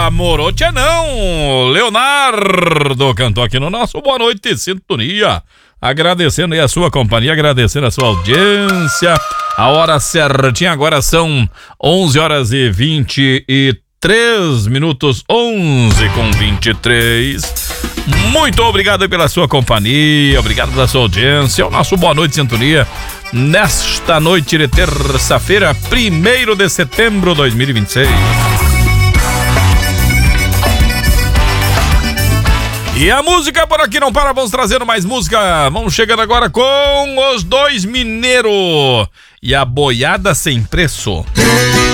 Namorou tchê não. Leonardo cantou aqui no nosso Boa Noite Sintonia. Agradecendo aí a sua companhia, agradecendo a sua audiência. A hora certinha agora são 11 horas e 23 minutos, 11:23. Muito obrigado pela sua companhia, obrigado pela sua audiência. O nosso Boa Noite Sintonia nesta noite de terça-feira, 1º de setembro de 2026. E a música por aqui não para, vamos trazendo mais música. Vamos chegando agora com os Dois Mineiros e a Boiada Sem Preço.